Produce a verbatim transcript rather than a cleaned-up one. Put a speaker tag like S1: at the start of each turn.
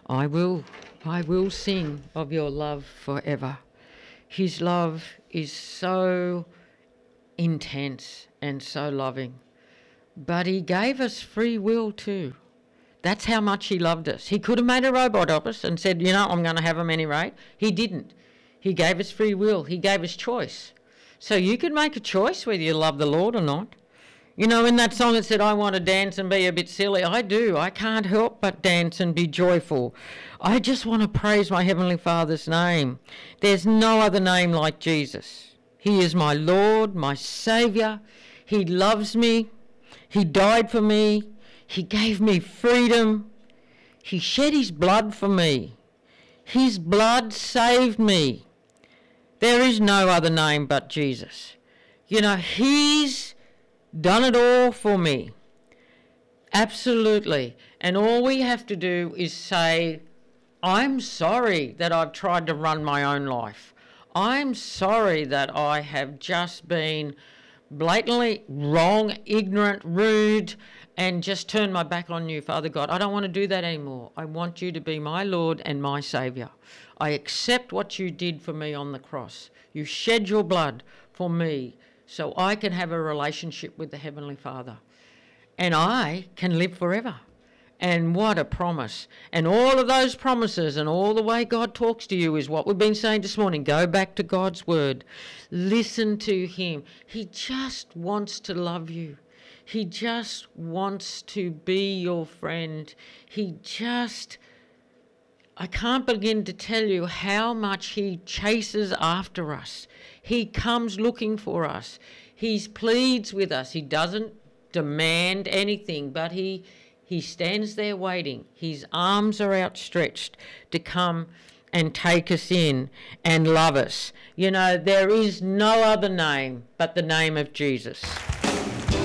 S1: I will, I will sing of your love forever. His love is so intense and so loving. But he gave us free will too. That's how much he loved us. He could have made a robot of us and said, you know, I'm going to have them any rate. He didn't. He gave us free will. He gave us choice. So you can make a choice whether you love the Lord or not. You know, in that song it said, I want to dance and be a bit silly. I do. I can't help but dance and be joyful. I just want to praise my Heavenly Father's name. There's no other name like Jesus. He is my Lord, my Saviour. He loves me. He died for me. He gave me freedom. He shed his blood for me. His blood saved me. There is no other name but Jesus. You know, he's done it all for me. Absolutely. And all we have to do is say, I'm sorry that I've tried to run my own life. I'm sorry that I have just been blatantly wrong, ignorant, rude, and just turned my back on you, Father God. I don't want to do that anymore. I want you to be my Lord and my Saviour. I accept what you did for me on the cross. You shed your blood for me so I can have a relationship with the Heavenly Father. And I can live forever. And what a promise. And all of those promises and all the way God talks to you is what we've been saying this morning. Go back to God's word. Listen to him. He just wants to love you. He just wants to be your friend. He just... I can't begin to tell you how much he chases after us. He comes looking for us. He pleads with us. He doesn't demand anything, but he he stands there waiting. His arms are outstretched to come and take us in and love us. You know, there is no other name but the name of Jesus.